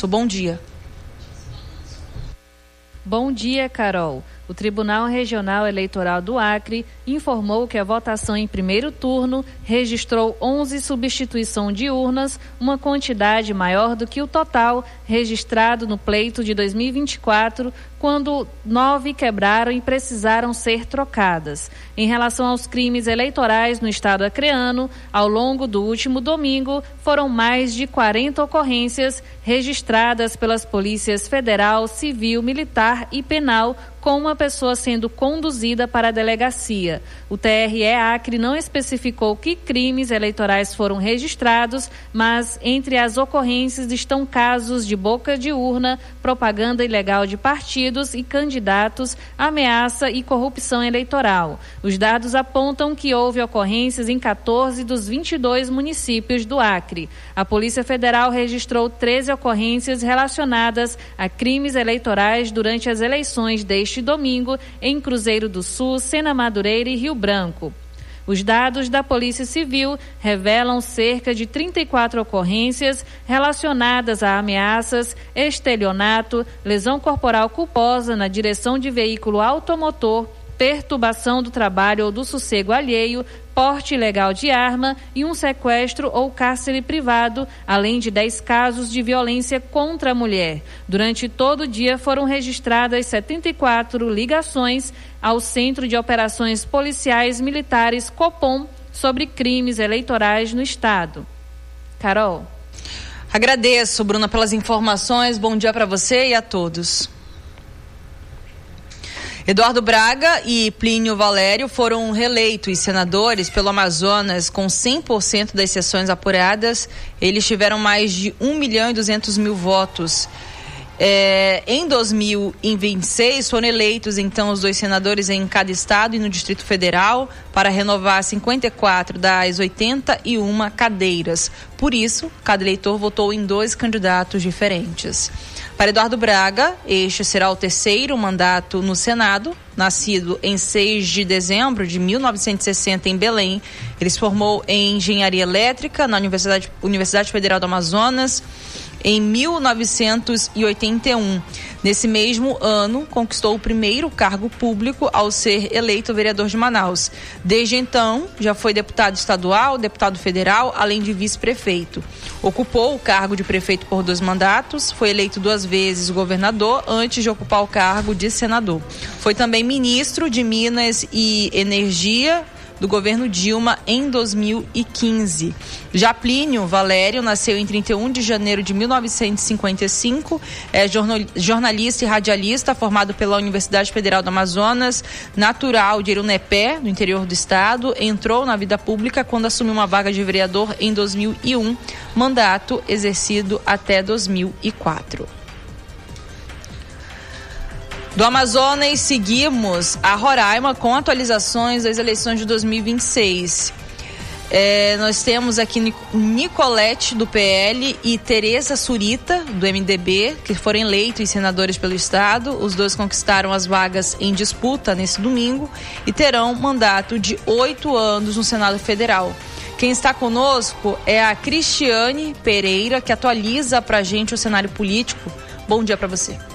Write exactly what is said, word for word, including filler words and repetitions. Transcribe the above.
Balanço. Bom dia. Bom dia, Carol. O Tribunal Regional Eleitoral do Acre informou que a votação em primeiro turno registrou onze substituição de urnas, uma quantidade maior do que o total registrado no pleito de dois mil e vinte e quatro, quando nove quebraram e precisaram ser trocadas. Em relação aos crimes eleitorais no estado acreano, ao longo do último domingo, foram mais de quarenta ocorrências registradas pelas polícias federal, civil, militar e penal, com uma pessoa sendo conduzida para a delegacia. O T R E Acre não especificou que crimes eleitorais foram registrados, mas entre as ocorrências estão casos de boca de urna, propaganda ilegal de partidos e candidatos, ameaça e corrupção eleitoral. Os dados apontam que houve ocorrências em quatorze dos vinte e dois municípios do Acre. A Polícia Federal registrou treze ocorrências relacionadas a crimes eleitorais durante as eleições deste domingo em Cruzeiro do Sul, Sena Madureira e Rio Branco. Os dados da Polícia Civil revelam cerca de trinta e quatro ocorrências relacionadas a ameaças, estelionato, lesão corporal culposa na direção de veículo automotor, perturbação do trabalho ou do sossego alheio, porte ilegal de arma e um sequestro ou cárcere privado, além de dez casos de violência contra a mulher. Durante todo o dia foram registradas setenta e quatro ligações ao Centro de Operações Policiais Militares Copom sobre crimes eleitorais no estado. Carol. Agradeço, Bruna, pelas informações. Bom dia para você e a todos. Eduardo Braga e Plínio Valério foram reeleitos senadores pelo Amazonas com cem por cento das sessões apuradas. Eles tiveram mais de um milhão e duzentos mil votos. É, em dois mil e vinte e seis foram eleitos então os dois senadores em cada estado e no Distrito Federal para renovar cinquenta e quatro das oitenta e uma cadeiras. Por isso, cada eleitor votou em dois candidatos diferentes. Para Eduardo Braga, este será o terceiro mandato no Senado. Nascido em seis de dezembro de mil novecentos e sessenta em Belém, ele se formou em Engenharia Elétrica na Universidade, Universidade Federal do Amazonas em mil novecentos e oitenta e um. Nesse mesmo ano, conquistou o primeiro cargo público ao ser eleito vereador de Manaus. Desde então, já foi deputado estadual, deputado federal, além de vice-prefeito. Ocupou o cargo de prefeito por dois mandatos, foi eleito duas vezes governador antes de ocupar o cargo de senador. Foi também ministro de Minas e Energia do governo Dilma em dois mil e quinze. Já Plínio Valério nasceu em trinta e um de janeiro de mil novecentos e cinquenta e cinco, é jornalista e radialista formado pela Universidade Federal do Amazonas, natural de Irunepé, no interior do estado, entrou na vida pública quando assumiu uma vaga de vereador em dois mil e um, mandato exercido até dois mil e quatro. Do Amazonas, seguimos a Roraima com atualizações das eleições de dois mil e vinte e seis. É, nós temos aqui Nicolete, do P L, e Tereza Surita, do M D B, que foram eleitos senadores pelo estado. Os dois conquistaram as vagas em disputa nesse domingo e terão mandato de oito anos no Senado Federal. Quem está conosco é a Cristiane Pereira, que atualiza pra gente o cenário político. Bom dia para você.